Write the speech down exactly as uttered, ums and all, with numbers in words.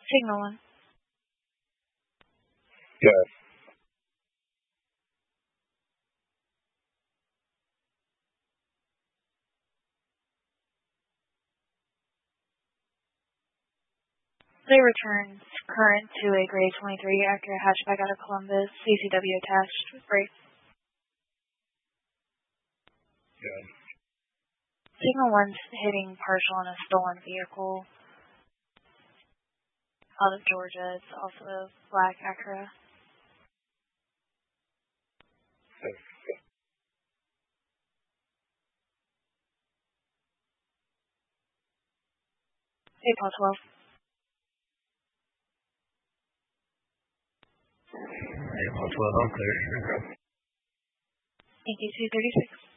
Signal one. Yes. They returns current to a grade twenty-three Acura hatchback out of Columbus, C C W attached, brakes. Good. Signal one's hitting partial on a stolen vehicle out of Georgia. It's also a black Acura. April twelfth. April twelfth, I'm clear. Thank you, two thirty-six.